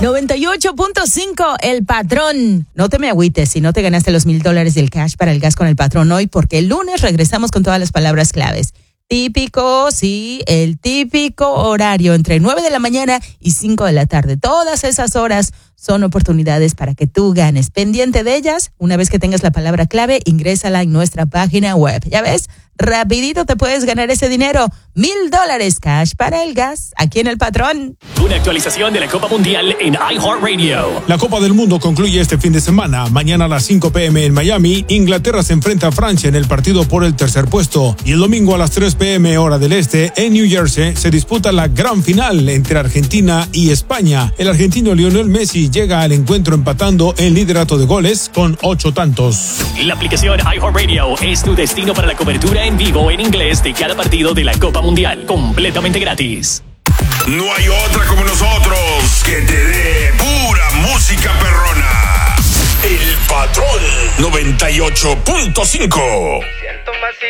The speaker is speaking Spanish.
98.5, El Patrón. No te me agüites si no te ganaste los $1,000 del cash para el gas con El Patrón hoy, porque el lunes regresamos con todas las palabras claves. Típico, sí, el típico horario entre 9 de la mañana y 5 de la tarde. Todas esas horas son oportunidades para que tú ganes. Pendiente de ellas, una vez que tengas la palabra clave, ingrésala en nuestra página web. ¿Ya ves? Rapidito te puedes ganar ese dinero. $1,000 cash para el gas aquí en El Patrón. Una actualización de la Copa Mundial en iHeartRadio. La Copa del Mundo concluye este fin de semana. Mañana a las 5 p.m. en Miami, Inglaterra se enfrenta a Francia en el partido por el tercer puesto. Y el domingo a las 3 p.m. hora del este, en New Jersey, se disputa la gran final entre Argentina y España. El argentino Lionel Messi llega al encuentro empatando el liderato de goles con 8 tantos. La aplicación iHeartRadio es tu destino para la cobertura en vivo en inglés de cada partido de la Copa Mundial, completamente gratis. No hay otra como nosotros que te dé pura música perrona. El Patrón 98.5.